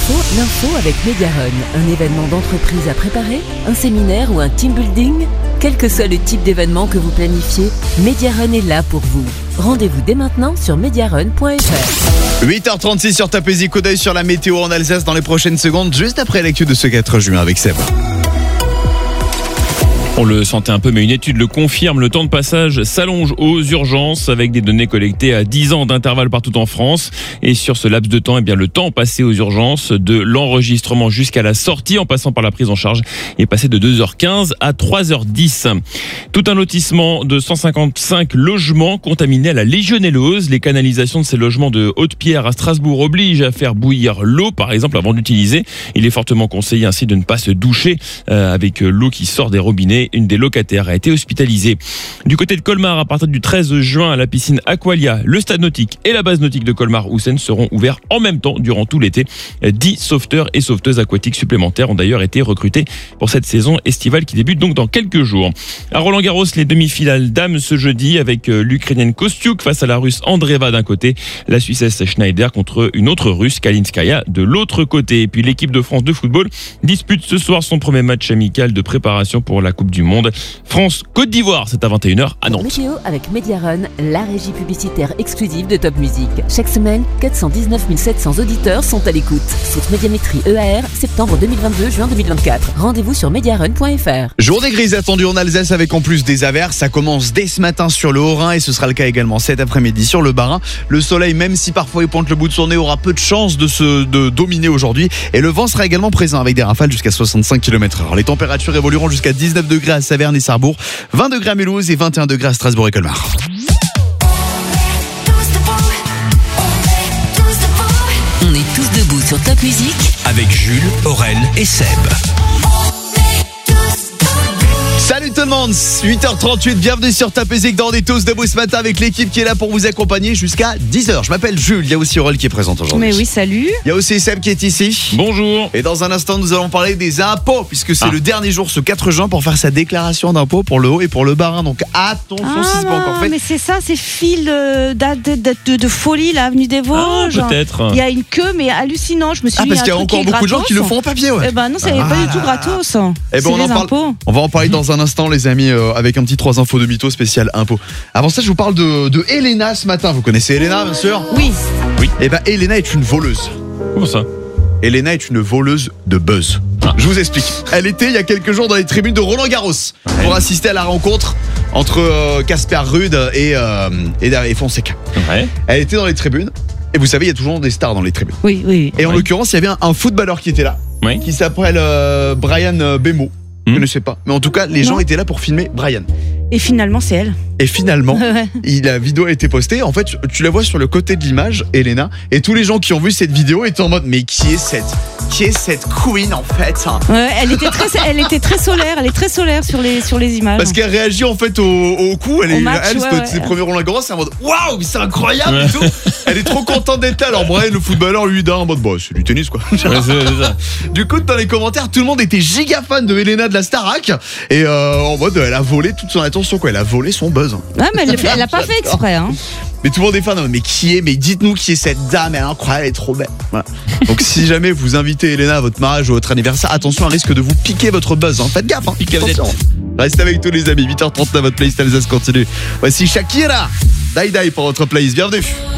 l'info avec Mediarun. Un événement d'entreprise à préparer, un séminaire ou un team building. Quel que soit le type d'événement que vous planifiez, Mediarun est là pour vous. Rendez-vous dès maintenant sur mediarun.fr. 8h36 sur Tapézy, coup d'œil sur la météo en Alsace dans les prochaines secondes, juste après l'actu de ce 4 juin avec Seb. On le sentait un peu, mais une étude le confirme. Le temps de passage s'allonge aux urgences avec des données collectées à 10 ans d'intervalle partout en France. Et sur ce laps de temps, le temps passé aux urgences, de l'enregistrement jusqu'à la sortie, en passant par la prise en charge, est passé de 2h15 à 3h10. Tout un lotissement de 155 logements contaminés à la légionellose. Les canalisations de ces logements de Haute-Pierre à Strasbourg obligent à faire bouillir l'eau, par exemple, avant d'utiliser. Il est fortement conseillé ainsi de ne pas se doucher avec l'eau qui sort des robinets. Une des locataires a été hospitalisée. Du côté de Colmar, à partir du 13 juin, la piscine Aqualia, le stade nautique et la base nautique de Colmar-Houssen seront ouverts en même temps durant tout l'été. 10 sauveteurs et sauveteuses aquatiques supplémentaires ont d'ailleurs été recrutés pour cette saison estivale qui débute donc dans quelques jours. À Roland-Garros, les demi-finales dames ce jeudi avec l'Ukrainienne Kostyuk face à la Russe Andreeva d'un côté, la Suissesse Schneider contre une autre Russe, Kalinskaya, de l'autre côté. Et puis l'équipe de France de football dispute ce soir son premier match amical de préparation pour la Coupe du Monde. France-Côte d'Ivoire, c'est à 21h à Nantes. Météo avec Mediarun, la régie publicitaire exclusive de Top Music. Chaque semaine, 419 700 auditeurs sont à l'écoute. Cette médiamétrie EAR, septembre 2022, juin 2024. Rendez-vous sur mediarun.fr. Journée grise attendue en Alsace avec en plus des averses. Ça commence dès ce matin sur le Haut-Rhin et ce sera le cas également cet après-midi sur le Bas-Rhin. Le soleil, même si parfois il pointe le bout de son nez, aura peu de chances de dominer aujourd'hui. Et le vent sera également présent avec des rafales jusqu'à 65 km/h. Les températures évolueront jusqu'à 19 degrés à Saverne et Sarrebourg, 20 degrés à Mulhouse et 21 degrés à Strasbourg et Colmar. On est tous debout sur Top Music avec Jules, Aurel et Seb. Salut tout le monde, 8h38, bienvenue sur Tapézy dans des tous debout ce matin avec l'équipe qui est là pour vous accompagner jusqu'à 10h. Je m'appelle Jules, il y a aussi Aurel qui est présente aujourd'hui. Mais oui, salut. Il y a aussi Seb qui est ici. Bonjour. Et dans un instant, nous allons parler des impôts puisque c'est le dernier jour ce 4 juin pour faire sa déclaration d'impôts pour le Haut et pour le Bas-Rhin. Donc attention si c'est pas encore fait. Mais c'est ça, ces fils de folie, là, avenue des Vosges. Peut-être. Il y a une queue, mais hallucinant. Je me suis dit, parce qu'il y a encore beaucoup de gens qui le font en papier, ouais. Eh ben non, ça n'est pas du tout gratos. Eh ben, C'est les impôts. On va en parler dans un instant, les amis, avec un petit 3 infos de mytho spécial impôts. Avant ça, je vous parle de Elena ce matin. Vous connaissez Elena, bien sûr ? Oui. Eh ben, Elena est une voleuse. Comment ça ? Elena est une voleuse de buzz. Je vous explique. Elle était il y a quelques jours dans les tribunes de Roland-Garros pour assister à la rencontre entre Casper Ruud et Fonseca. Ouais. Elle était dans les tribunes. Et vous savez, il y a toujours des stars dans les tribunes. Oui. Et en l'occurrence, il y avait un footballeur qui était là, qui s'appelle Brian Bemo. Je ne sais pas. Mais en tout cas, les gens étaient là pour filmer Brian. Et finalement, c'est elle. Et finalement, la vidéo a été postée. En fait, tu la vois sur le côté de l'image, Elena. Et tous les gens qui ont vu cette vidéo étaient en mode, mais qui est cette queen en fait, hein. Ouais, elle était très solaire. Elle est très solaire sur les images. Parce qu'elle réagit en fait au coup. Elle match, ses premiers Roland-Garros, c'est en mode waouh, c'est incroyable et tout. Elle est trop contente d'être là. Alors Brian, le footballeur, lui, en mode c'est du tennis quoi. C'est ça. Du coup, dans les commentaires, tout le monde était giga fan de Elena de la Starac et en mode elle a volé toute son attention quoi. Elle a volé son buzz. Ouais, mais elle l'a pas fait exprès, hein. Mais tout le monde est fan. Mais qui est ? Mais dites-nous qui est cette dame. Elle est incroyable, elle est trop belle. Voilà. Donc si jamais vous invitez Elena à votre mariage ou à votre anniversaire, attention, elle risque de vous piquer votre buzz. Faites gaffe. Attention. Restez avec tous les amis. 8h39, votre playlist Alsace continue. Voici Shakira. Die Die pour votre playlist. Bienvenue.